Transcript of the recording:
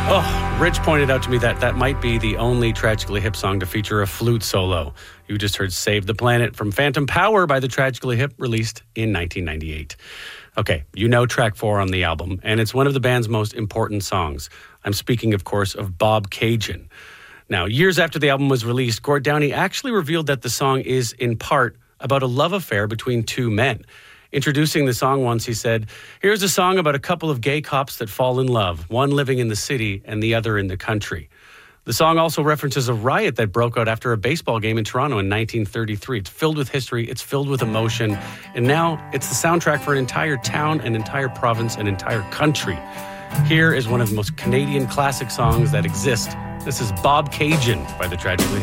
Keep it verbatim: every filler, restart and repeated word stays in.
Oh, Rich pointed out to me that that might be the only Tragically Hip song to feature a flute solo. You just heard Save the Planet from Phantom Power by the Tragically Hip, released in nineteen ninety-eight. Okay, you know track four on the album, and it's one of the band's most important songs. I'm speaking, of course, of Bob Cajun. Now, years after the album was released, Gord Downie actually revealed that the song is, in part, about a love affair between two men. Introducing the song once, he said, "Here's a song about a couple of gay cops that fall in love, one living in the city and the other in the country." The song also references a riot that broke out after a baseball game in Toronto in nineteen thirty-three. It's filled with history, it's filled with emotion, and now it's the soundtrack for an entire town, an entire province, an entire country. Here is one of the most Canadian classic songs that exist. This is Bob Cajun by the Tragically